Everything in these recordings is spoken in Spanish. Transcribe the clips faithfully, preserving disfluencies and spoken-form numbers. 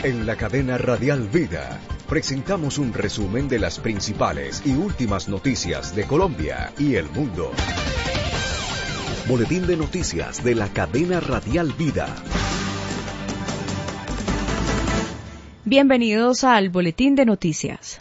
En la cadena Radial Vida presentamos un resumen de las principales y últimas noticias de Colombia y el mundo. Boletín de noticias de la cadena Radial Vida. Bienvenidos al Boletín de Noticias.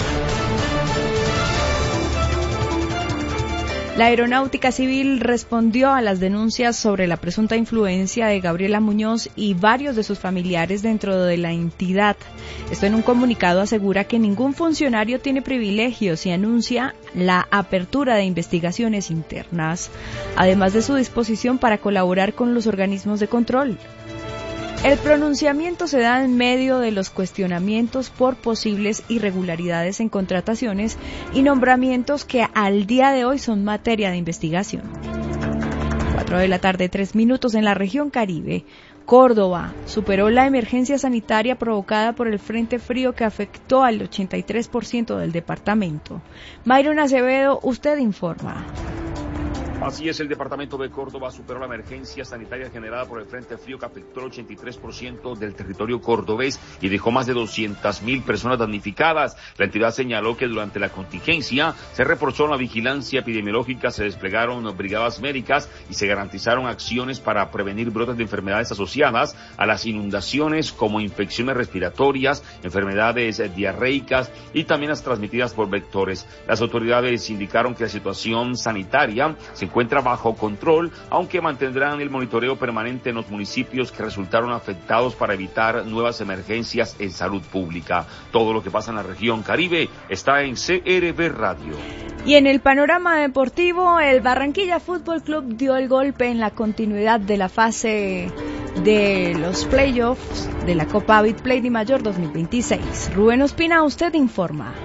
La Aeronáutica Civil respondió a las denuncias sobre la presunta influencia de Gabriela Muñoz y varios de sus familiares dentro de la entidad. Esto en un comunicado asegura que ningún funcionario tiene privilegios y anuncia la apertura de investigaciones internas, además de su disposición para colaborar con los organismos de control. El pronunciamiento se da en medio de los cuestionamientos por posibles irregularidades en contrataciones y nombramientos que al día de hoy son materia de investigación. Cuatro de la tarde, tres minutos en la región Caribe. Córdoba superó la emergencia sanitaria provocada por el frente frío que afectó al ochenta y tres por ciento del departamento. Mayron Acevedo, usted informa. Así es, el departamento de Córdoba superó la emergencia sanitaria generada por el frente frío que afectó el ochenta y tres por ciento del territorio cordobés y dejó más de doscientas mil personas damnificadas. La entidad señaló que durante la contingencia se reforzó la vigilancia epidemiológica, se desplegaron brigadas médicas y se garantizaron acciones para prevenir brotes de enfermedades asociadas a las inundaciones como infecciones respiratorias, enfermedades diarreicas y también las transmitidas por vectores. Las autoridades indicaron que la situación sanitaria se encuentra bajo control, aunque mantendrán el monitoreo permanente en los municipios que resultaron afectados para evitar nuevas emergencias en salud pública. Todo lo que pasa en la región Caribe está en C R V Radio. Y en el panorama deportivo, el Barranquilla Fútbol Club dio el golpe en la continuidad de la fase de los playoffs de la Copa Betplay Di Mayor dos mil veintiséis. Rubén Ospina, usted informa.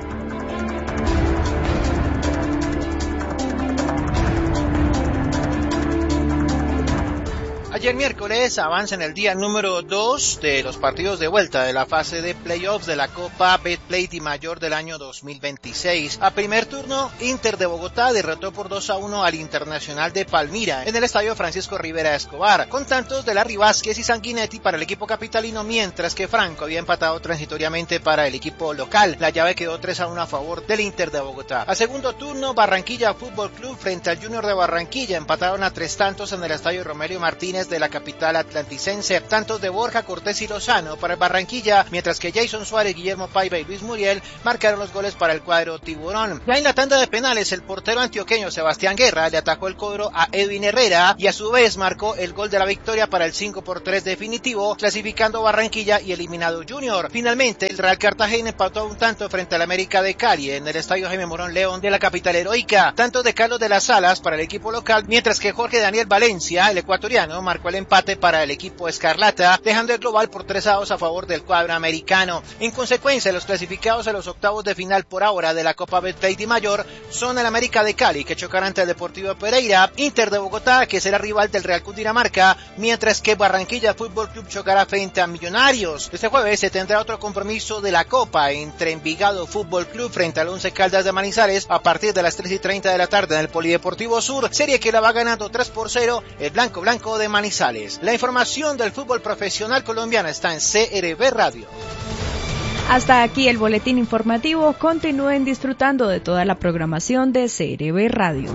Ayer miércoles avanza en el día número dos de los partidos de vuelta de la fase de playoffs de la Copa Betplay Di Mayor del año dos mil veintiséis. A primer turno, Inter de Bogotá derrotó por dos a uno al Internacional de Palmira en el estadio Francisco Rivera Escobar, con tantos de Larry Vázquez y Sanguinetti para el equipo capitalino, mientras que Franco había empatado transitoriamente para el equipo local. La llave quedó tres a uno a favor del Inter de Bogotá. A segundo turno, Barranquilla Fútbol Club frente al Junior de Barranquilla empataron a tres tantos en el estadio Romelio Martínez de la capital atlanticense, tantos de Borja, Cortés y Lozano para el Barranquilla, mientras que Jason Suárez, Guillermo Paiva y Luis Muriel marcaron los goles para el cuadro tiburón. Ya en la tanda de penales, el portero antioqueño Sebastián Guerra le atajó el cobro a Edwin Herrera y a su vez marcó el gol de la victoria para el cinco por tres definitivo, clasificando Barranquilla y eliminado Junior. Finalmente, el Real Cartagena empató a un tanto frente al América de Cali en el estadio Jaime Morón León de la capital heroica, tanto de Carlos de las Alas para el equipo local, mientras que Jorge Daniel Valencia, el ecuatoriano, marcó el empate para el equipo escarlata, dejando el global por tres a dos a favor del cuadro americano. En consecuencia, los clasificados a los octavos de final por ahora de la Copa Betplay Di Mayor son el América de Cali, que chocará ante el Deportivo Pereira, Inter de Bogotá, que será rival del Real Cundinamarca, mientras que Barranquilla Fútbol Club chocará frente a Millonarios. Este jueves se tendrá otro compromiso de la Copa entre Envigado Fútbol Club frente al Once Caldas de Manizales a partir de las tres y treinta de la tarde en el Polideportivo Sur, serie que la va ganando tres por cero el Blanco Blanco de Manizales. La información del fútbol profesional colombiano está en C R V Radio. Hasta aquí el boletín informativo. Continúen disfrutando de toda la programación de C R V Radio.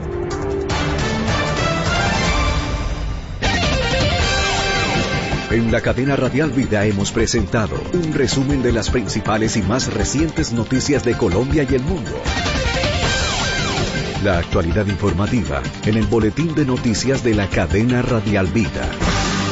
En la cadena Radial Vida hemos presentado un resumen de las principales y más recientes noticias de Colombia y el mundo. La actualidad informativa en el boletín de noticias de la cadena Radial Vida.